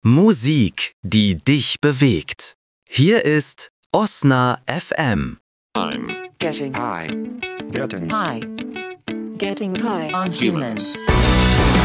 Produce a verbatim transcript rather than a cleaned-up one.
Musik, die dich bewegt. Hier ist Osna F M. I'm Getting high. Getting high. Getting high on humans.